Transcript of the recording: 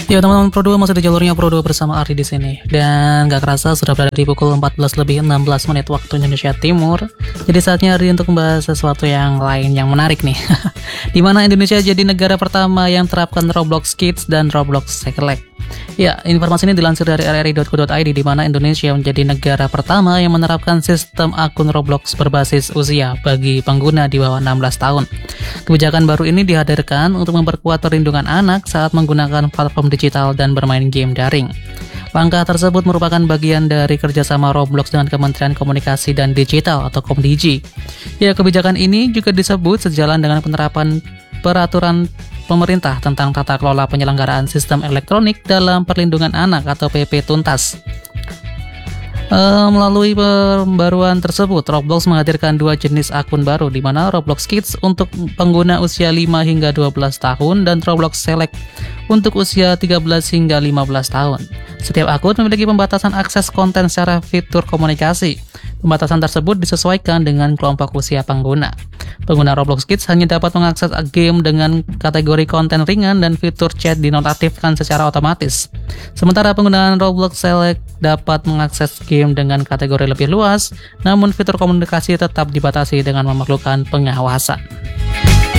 Ya teman-teman Pro 2 masih di jalurnya Pro 2 bersama Ardi di sini. Dan gak kerasa sudah berada di pukul 14 lebih 16 menit waktu Indonesia Timur. Jadi saatnya Ardi untuk membahas sesuatu yang lain yang menarik nih. Dimana Indonesia jadi negara pertama yang terapkan Roblox Kids dan Roblox Select. Ya, informasi ini dilansir dari rri.co.id di mana Indonesia menjadi negara pertama yang menerapkan sistem akun Roblox berbasis usia bagi pengguna di bawah 16 tahun. Kebijakan baru ini dihadirkan untuk memperkuat perlindungan anak saat menggunakan platform digital dan bermain game daring. Langkah tersebut merupakan bagian dari kerjasama Roblox dengan Kementerian Komunikasi dan Digital atau Komdigi. Ya, kebijakan ini juga disebut sejalan dengan penerapan peraturan pemerintah tentang tata kelola penyelenggaraan sistem elektronik dalam perlindungan anak atau PP Tuntas. Melalui pembaruan tersebut, Roblox menghadirkan dua jenis akun baru, di mana Roblox Kids untuk pengguna usia 5 hingga 12 tahun dan Roblox Select untuk usia 13 hingga 15 tahun. Setiap akun memiliki pembatasan akses konten secara fitur komunikasi. Pembatasan tersebut disesuaikan dengan kelompok usia pengguna. Pengguna Roblox Kids hanya dapat mengakses game dengan kategori konten ringan dan fitur chat dinonaktifkan secara otomatis. Sementara penggunaan Roblox Select dapat mengakses game dengan kategori lebih luas, namun fitur komunikasi tetap dibatasi dengan memerlukan pengawasan.